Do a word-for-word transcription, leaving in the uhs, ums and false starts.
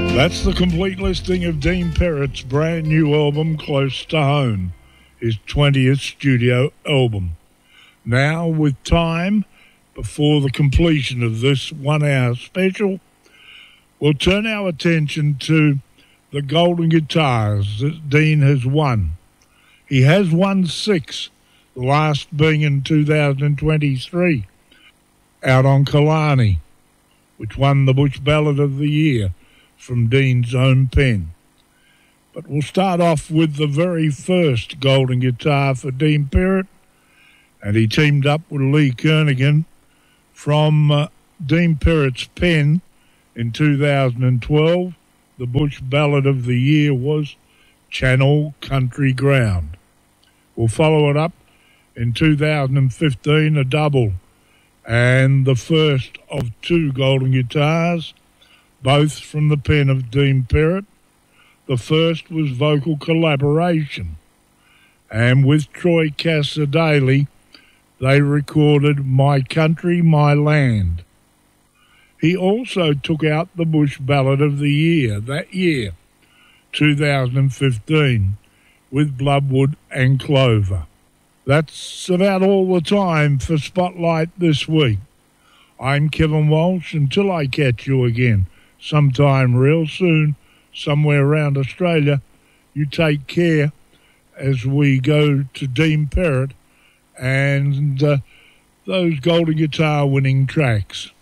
That's the complete listing of Dean Perrett's brand new album, Close to Home, his twentieth studio album. Now, with time before the completion of this one-hour special, we'll turn our attention to the Golden Guitars that Dean has won. He has won six, the last being in two thousand twenty-three, out on Killarney, which won the Bush Ballad of the Year from Dean's own pen. But we'll start off with the very first Golden Guitar for Dean Perrett, and he teamed up with Lee Kernaghan from uh, Dean Perrett's pen in two thousand twelve. The Bush Ballad of the Year was Channel Country Ground. We'll follow it up in two thousand fifteen, a double, and the first of two Golden Guitars, both from the pen of Dean Perrett. The first was vocal collaboration, and with Troy Cassar-Daley, they recorded My Country, My Land. He also took out the Bush Ballad of the Year that year, two thousand fifteen, with Bloodwood and Clover. That's about all the time for Spotlight this week. I'm Kevin Walsh. Until I catch you again sometime real soon, somewhere around Australia, you take care as we go to Dean Perrett and uh, those Golden Guitar winning tracks.